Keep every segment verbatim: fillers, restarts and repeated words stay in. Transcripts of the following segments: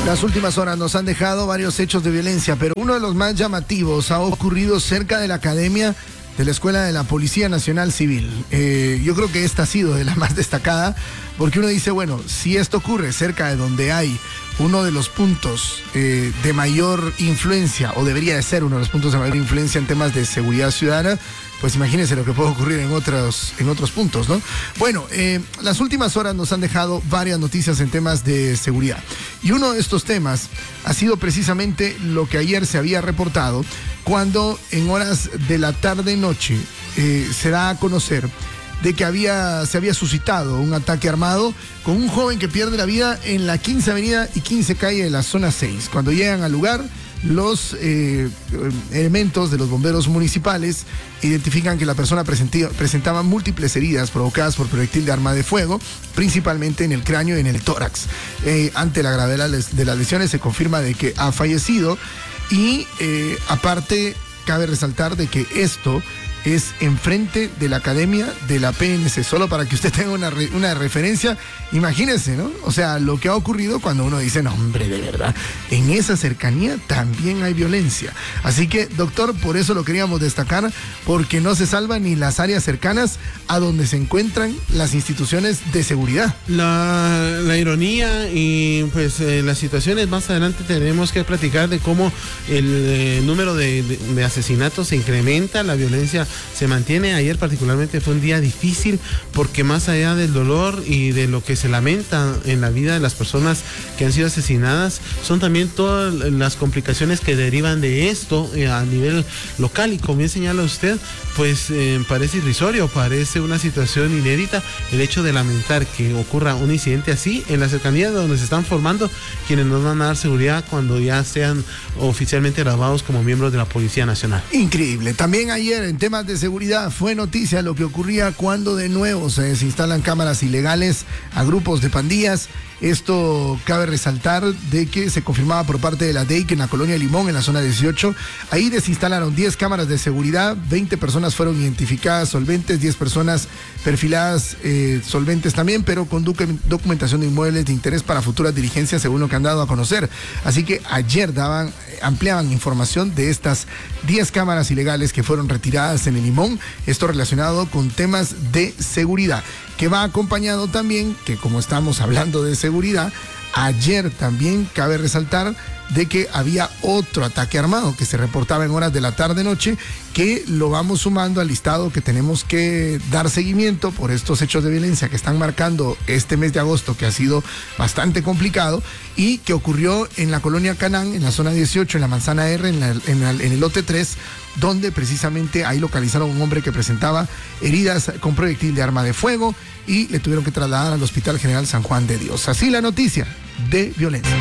Las últimas horas nos han dejado varios hechos de violencia, pero uno de los más llamativos ha ocurrido cerca de la academia de la Escuela de la Policía Nacional Civil. Eh, yo creo que esta ha sido de la más destacada, porque uno dice, bueno, si esto ocurre cerca de donde hay uno de los puntos eh, de mayor influencia, o debería de ser uno de los puntos de mayor influencia en temas de seguridad ciudadana, pues imagínense lo que puede ocurrir en otros, en otros puntos, ¿no? Bueno, eh, las últimas horas nos han dejado varias noticias en temas de seguridad. Y uno de estos temas ha sido precisamente lo que ayer se había reportado, cuando en horas de la tarde-noche eh, se da a conocer de que había, se había suscitado un ataque armado con un joven que pierde la vida en la quince Avenida y quince Calle de la zona seis. Cuando llegan al lugar, los eh, elementos de los bomberos municipales identifican que la persona presentaba múltiples heridas provocadas por proyectil de arma de fuego, principalmente en el cráneo y en el tórax. Eh, ante la gravedad de las lesiones se confirma de que ha fallecido y eh, aparte cabe resaltar de que esto es enfrente de la academia de la P N C. Solo para que usted tenga una, re, una referencia, imagínense, ¿no? O sea, lo que ha ocurrido cuando uno dice, no, hombre, de verdad, en esa cercanía también hay violencia. Así que, doctor, por eso lo queríamos destacar, porque no se salvan ni las áreas cercanas a donde se encuentran las instituciones de seguridad. La, la ironía y pues eh, las situaciones más adelante tenemos que platicar de cómo el eh, número de, de, de asesinatos se incrementa, la violencia se mantiene. Ayer particularmente fue un día difícil porque más allá del dolor y de lo que se lamenta en la vida de las personas que han sido asesinadas, son también todas las complicaciones que derivan de esto eh, a nivel local. Y como bien señala usted, pues eh, parece irrisorio, parece una situación inédita el hecho de lamentar que ocurra un incidente así en la cercanía de donde se están formando quienes nos van a dar seguridad cuando ya sean oficialmente graduados como miembros de la Policía Nacional. Increíble. También ayer en temas de seguridad fue noticia lo que ocurría cuando de nuevo se desinstalan cámaras ilegales a grupos de pandillas. Esto cabe resaltar de que se confirmaba por parte de la D E I que en la colonia Limón, en la zona dieciocho, ahí desinstalaron diez cámaras de seguridad, veinte personas fueron identificadas solventes, diez personas perfiladas eh, solventes también, pero con documentación de inmuebles de interés para futuras diligencias, según lo que han dado a conocer. Así que ayer daban, ampliaban información de estas diez cámaras ilegales que fueron retiradas en el Limón, esto relacionado con temas de seguridad, que va acompañado también, que como estamos hablando de seguridad, ayer también cabe resaltar de que había otro ataque armado que se reportaba en horas de la tarde-noche, que lo vamos sumando al listado que tenemos que dar seguimiento por estos hechos de violencia que están marcando este mes de agosto, que ha sido bastante complicado, y que ocurrió en la colonia Canán, en la zona dieciocho, en la manzana R, en, la, en, la, en el lote tres, donde precisamente ahí localizaron a un hombre que presentaba heridas con proyectil de arma de fuego y le tuvieron que trasladar al Hospital General San Juan de Dios. Así la noticia de violencia.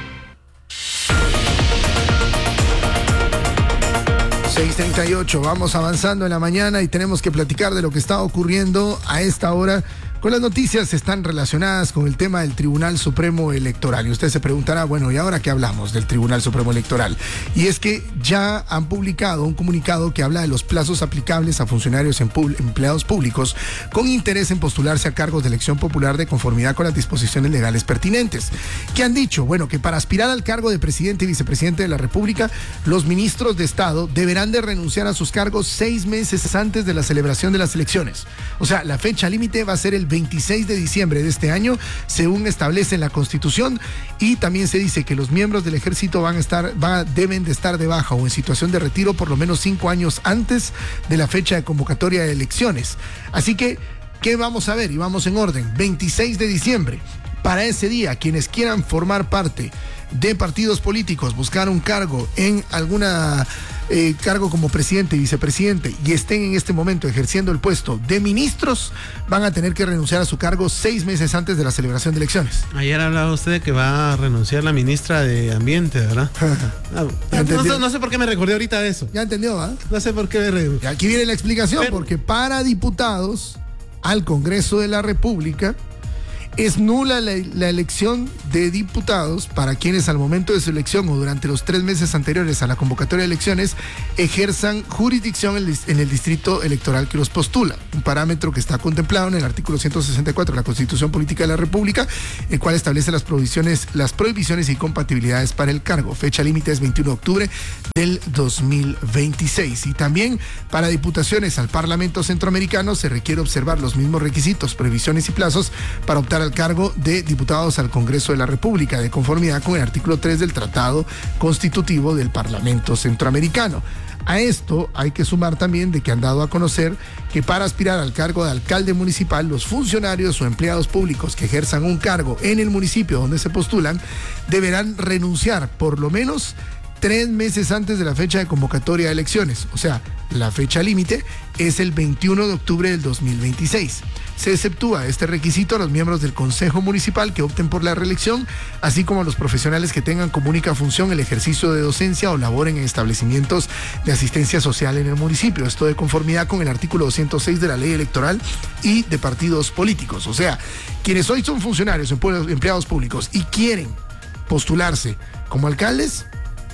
seis treinta y ocho, vamos avanzando en la mañana y tenemos que platicar de lo que está ocurriendo a esta hora. Con las noticias están relacionadas con el tema del Tribunal Supremo Electoral. Y usted se preguntará, bueno, ¿y ahora qué hablamos del Tribunal Supremo Electoral? Y es que ya han publicado un comunicado que habla de los plazos aplicables a funcionarios en pub- empleados públicos con interés en postularse a cargos de elección popular de conformidad con las disposiciones legales pertinentes. ¿Qué han dicho? Bueno, que para aspirar al cargo de presidente y vicepresidente de la República, los ministros de Estado deberán de renunciar a sus cargos seis meses antes de la celebración de las elecciones. O sea, la fecha límite va a ser el veintiséis de diciembre de este año, según establece la Constitución, y también se dice que los miembros del ejército van a estar, van a, deben de estar de baja o en situación de retiro por lo menos cinco años antes de la fecha de convocatoria de elecciones. Así que, ¿qué vamos a ver? Y vamos en orden. veintiséis de diciembre. Para ese día, quienes quieran formar parte de partidos políticos, buscar un cargo en alguna eh, cargo como presidente y vicepresidente y estén en este momento ejerciendo el puesto de ministros, van a tener que renunciar a su cargo seis meses antes de la celebración de elecciones. Ayer hablaba usted de que va a renunciar la ministra de Ambiente, ¿verdad? no, no, sé, no sé por qué me recordé ahorita de eso. Ya entendió, ¿ah? No sé por qué me recordé. Y aquí viene la explicación, pero... porque para diputados al Congreso de la República, Es nula la, la elección de diputados para quienes al momento de su elección o durante los tres meses anteriores a la convocatoria de elecciones ejerzan jurisdicción en el, en el distrito electoral que los postula, un parámetro que está contemplado en el artículo ciento sesenta y cuatro de la Constitución Política de la República, el cual establece las prohibiciones, las prohibiciones y compatibilidades para el cargo. Fecha límite es veintiuno de octubre del dos mil veintiséis. Y también para diputaciones al Parlamento Centroamericano se requiere observar los mismos requisitos, prohibiciones y plazos para optar al cargo de diputados al Congreso de la República, de conformidad con el artículo tres del Tratado Constitutivo del Parlamento Centroamericano. A esto hay que sumar también de que han dado a conocer que para aspirar al cargo de alcalde municipal, los funcionarios o empleados públicos que ejerzan un cargo en el municipio donde se postulan deberán renunciar por lo menos tres meses antes de la fecha de convocatoria de elecciones. O sea, la fecha límite es el veintiuno de octubre del dos mil veintiséis. Se exceptúa este requisito a los miembros del Consejo Municipal que opten por la reelección, así como a los profesionales que tengan como única función el ejercicio de docencia o laboren en establecimientos de asistencia social en el municipio. Esto de conformidad con el artículo doscientos seis de la Ley Electoral y de partidos políticos. O sea, quienes hoy son funcionarios, empleados públicos y quieren postularse como alcaldes,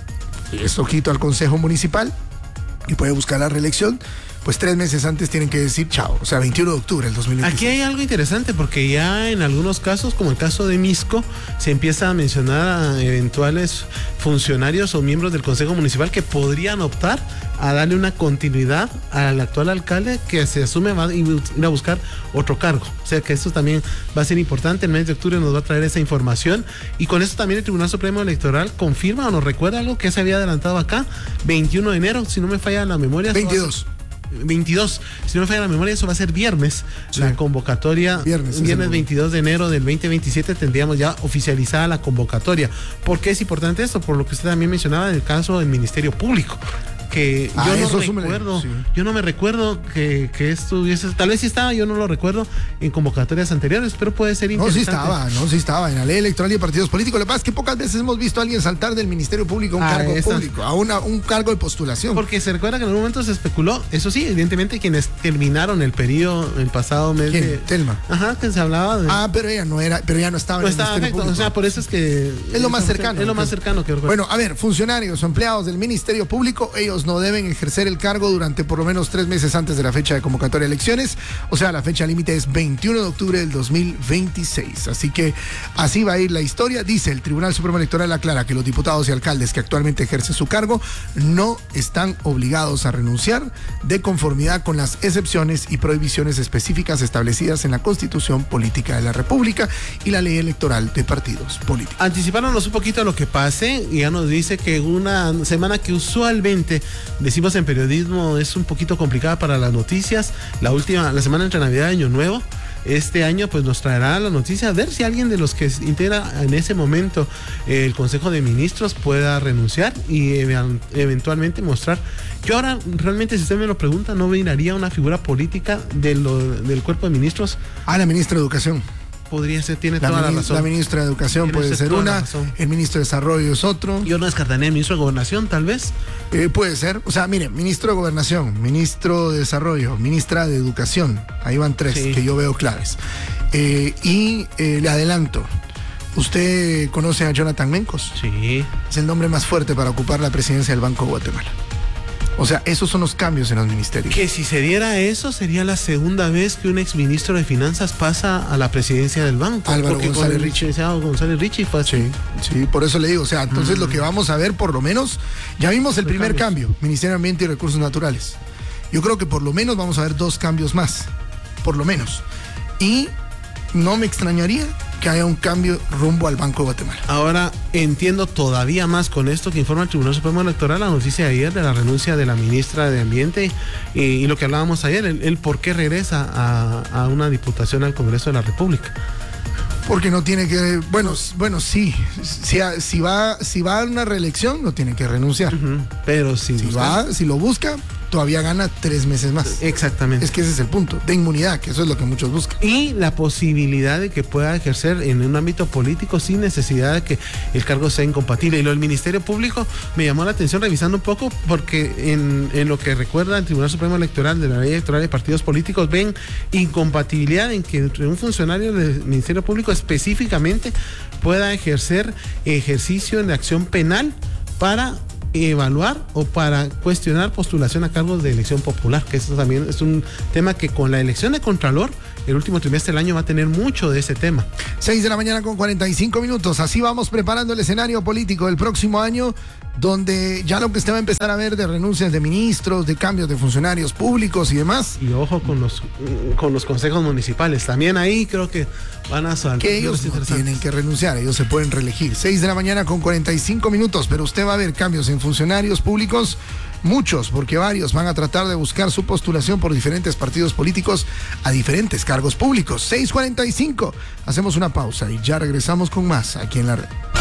esto quito al Consejo Municipal y puede buscar la reelección, pues tres meses antes tienen que decir chao, o sea, veintiuno de octubre del dos mil veintiséis. Aquí hay algo interesante porque ya en algunos casos, como el caso de Misco, se empieza a mencionar a eventuales funcionarios o miembros del Consejo Municipal que podrían optar a darle una continuidad al actual alcalde que se asume va a ir a buscar otro cargo. O sea que esto también va a ser importante. El mes de octubre nos va a traer esa información y con esto también el Tribunal Supremo Electoral confirma o nos recuerda algo que se había adelantado acá, veintiuno de enero, si no me falla la memoria. veintidós. veintidós, si no me falla la memoria, eso va a ser viernes, sí. La convocatoria, viernes, viernes veintidós de enero del veinte veintisiete tendríamos ya oficializada la convocatoria. ¿Por qué es importante esto? Por lo que usted también mencionaba del caso del Ministerio Público, que ah, yo no recuerdo, sí. yo no me recuerdo que, que estuviese, tal vez sí estaba, yo no lo recuerdo en convocatorias anteriores, pero puede ser interesante. No, sí estaba, no, sí estaba, en la Ley Electoral y de Partidos Políticos. Lo que pasa es que pocas veces hemos visto a alguien saltar del Ministerio Público a un ah, cargo esa. público, a una, un cargo de postulación. Porque se recuerda que en algún momento se especuló, eso sí, evidentemente quienes terminaron el periodo, el pasado mes ¿Quién? de... Telma. Ajá, que se hablaba de... Ah, pero ella no era, pero ya no estaba no en el estaba Ministerio Público. O sea, por eso es que... Es lo más cercano. Es lo más cercano que recuerdo. Bueno, a ver, funcionarios o empleados del Ministerio Público, ellos no deben ejercer el cargo durante por lo menos tres meses antes de la fecha de convocatoria de elecciones. O sea, la fecha límite es veintiuno de octubre del dos mil veintiséis. Así que así va a ir la historia. Dice, el Tribunal Supremo Electoral aclara que los diputados y alcaldes que actualmente ejercen su cargo no están obligados a renunciar de conformidad con las excepciones y prohibiciones específicas establecidas en la Constitución Política de la República y la Ley Electoral de Partidos Políticos. Anticipándonos un poquito a lo que pase, y ya nos dice que una semana que usualmente decimos en periodismo es un poquito complicada para las noticias, la última, la semana entre Navidad y Año Nuevo, este año pues nos traerá la noticia, a ver si alguien de los que integra en ese momento eh, el Consejo de Ministros pueda renunciar y ev- eventualmente mostrar. Yo ahora realmente, si usted me lo pregunta, no miraría una figura política de lo, del cuerpo de ministros. Ah, la ministra de Educación. Podría ser, tiene la toda mini, la razón. La ministra de Educación tiene puede ser una, el ministro de Desarrollo es otro. Yo no descartaría el ministro de Gobernación, tal vez. Eh, puede ser, o sea, mire, ministro de Gobernación, ministro de Desarrollo, ministra de Educación, ahí van tres sí. que yo veo claves. Eh, y eh, le adelanto, ¿usted conoce a Jonathan Mencos? Sí. Es el nombre más fuerte para ocupar la presidencia del Banco de Guatemala. O sea, esos son los cambios en los ministerios. Que si se diera eso, sería la segunda vez que un exministro de Finanzas pasa a la presidencia del banco. Álvaro Porque González Richie. González Richie fue así. Sí, sí, por eso le digo. O sea, entonces mm. lo que vamos a ver, por lo menos, ya vimos el Los primer cambios. cambio, Ministerio de Ambiente y Recursos Naturales. Yo creo que por lo menos vamos a ver dos cambios más. Por lo menos. Y no me extrañaría que haya un cambio rumbo al Banco de Guatemala. Ahora entiendo todavía más con esto que informa el Tribunal Supremo Electoral, la noticia de ayer de la renuncia de la ministra de Ambiente y, y lo que hablábamos ayer, el, el por qué regresa a, a una diputación al Congreso de la República. Porque no tiene que, bueno, bueno sí, si, si va si va a una reelección no tiene que renunciar. Uh-huh. Pero si, si va, si lo busca, todavía gana tres meses más. Exactamente. Es que ese es el punto, de inmunidad, que eso es lo que muchos buscan. Y la posibilidad de que pueda ejercer en un ámbito político sin necesidad de que el cargo sea incompatible. Y lo del Ministerio Público me llamó la atención revisando un poco, porque en, en lo que recuerda el Tribunal Supremo Electoral de la Ley Electoral de Partidos Políticos, ven incompatibilidad en que un funcionario del Ministerio Público específicamente pueda ejercer ejercicio de acción penal para evaluar o para cuestionar postulación a cargos de elección popular, que eso también es un tema que con la elección de Contralor el último trimestre del año va a tener mucho de ese tema. seis de la mañana con cuarenta y cinco minutos, así vamos preparando el escenario político del próximo año, donde ya lo que usted va a empezar a ver de renuncias de ministros, de cambios de funcionarios públicos y demás. Y ojo con los con los consejos municipales, también ahí creo que van a saltar. Que ellos no tienen que renunciar, ellos se pueden reelegir. seis de la mañana con cuarenta y cinco minutos, pero usted va a ver cambios en funcionarios públicos, muchos, porque varios van a tratar de buscar su postulación por diferentes partidos políticos a diferentes cargos públicos. seis cuarenta y cinco, hacemos una pausa y ya regresamos con más aquí en la red.